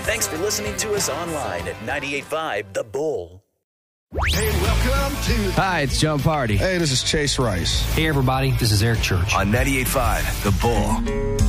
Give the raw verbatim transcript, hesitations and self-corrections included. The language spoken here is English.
Thanks for listening to us online at ninety-eight point five The Bull. Hey, welcome to... Hi, it's Joe Party. Hey, this is Chase Rice. Hey, everybody, this is Eric Church. On ninety-eight point five The Bull.